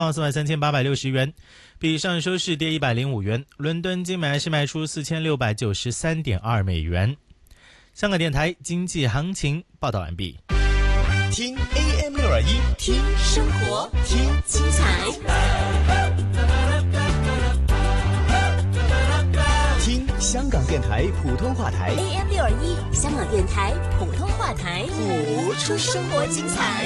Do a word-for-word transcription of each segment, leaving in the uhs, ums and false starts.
四万三千八百六十元，比上收市跌一百零五元。伦敦金买是卖出四千六百九十三点二美元。香港电台经济行情报道完毕。 听 A M 六二一， 听生活，听精彩， 听香港电台普通话台 A M 六二一，香港电台普通话台， 活出生活精彩。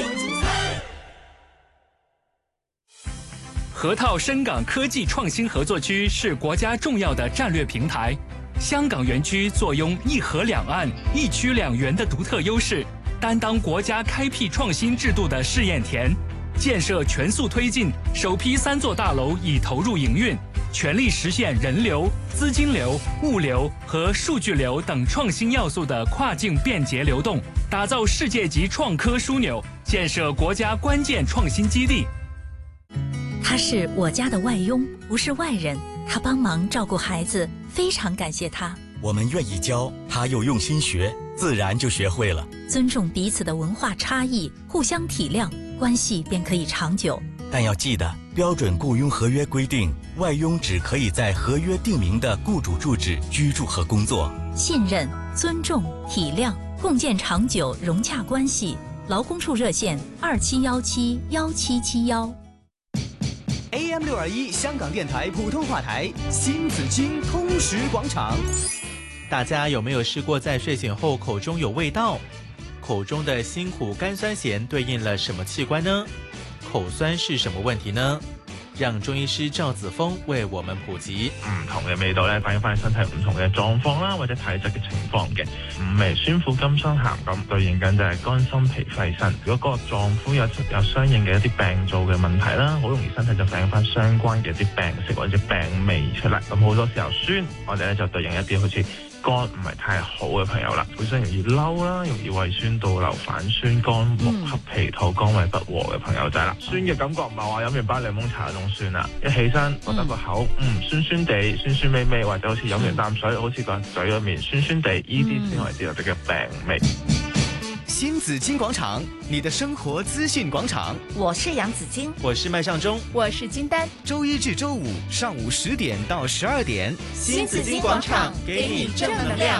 河套深港科技创新合作区是国家重要的战略平台，香港园区坐拥一河两岸、一区两园的独特优势，担当国家开辟创新制度的试验田，建设全速推进，首批三座大楼已投入营运，全力实现人流、资金流、物流和数据流等创新要素的跨境便捷流动，打造世界级创科枢纽，建设国家关键创新基地。 他是我家的外佣，不是外人，他帮忙照顾孩子，非常感谢他。 我们愿意教，他又用心学，自然就学会了。 尊重彼此的文化差异，互相体谅，关系便可以长久。 但要记得，标准雇佣合约规定，外佣只可以在合约定明的雇主住址居住和工作。 信任、尊重、体谅，共建长久融洽关系。劳工处热线二七幺七幺七七幺。 A M 六二一香港电台普通话台新紫荆通识广场。 大家有没有试过在睡醒后口中有味道？口中的辛苦甘酸咸对应了什么器官呢？口酸是什么問題呢？讓中醫師趙子峰為我們普及。 唔同嘅味道咧，反映翻你身體唔同嘅狀況啦，或者體質嘅情況嘅。五味酸苦甘酸鹹咁對應緊就係肝心脾肺腎。如果個臟腑有有相應嘅一啲病灶嘅問題啦，好容易身體就反映翻相關嘅一啲病食或者病味出嚟。咁好多時候酸，我哋咧就對應一啲好似肝唔係太好嘅朋友啦，本身容易嬲啦，容易胃酸倒流反酸、肝木克脾土、肝胃不和嘅朋友仔啦。酸嘅感覺唔係話飲完包檸檬茶嗰種酸啦，一起身覺得個口嗯酸酸地、酸酸味味，或者好似飲完啖水，好似個嘴裏面酸酸地，呢啲先為之我哋嘅病味。 新紫荊廣場，你的生活資訊廣場。 我是楊子矜， 我是麥尚中， 我是金丹。 周一至周五上午十點到十二點， 新紫荊廣場給你正能量。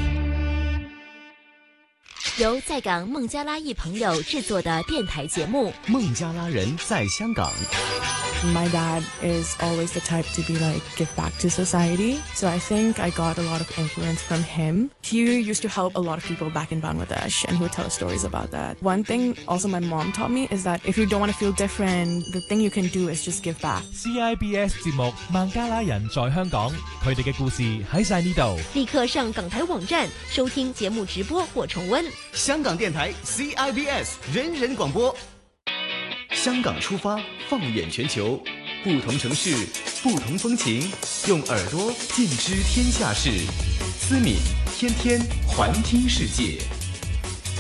由在港孟加拉裔朋友製作的電台節目《 孟加拉人在香港》。 My dad is always the type to be like, give back to society. So I think I got a lot of influence from him. He used to help a lot of people back in Bangladesh, and he would tell us stories about that. One thing also my mom taught me is that if you don't want to feel different, the thing you can do is just give back. C I B S 節目《孟加拉人在香港》，佢哋嘅故事喺晒呢度。 立刻上港台網站收聽節目直播或重溫。 香港電台 C I B S 人人廣播。香港出發，放眼全球，不同城市，不同風情，用耳朵盡知天下事。思敏天天環聽世界。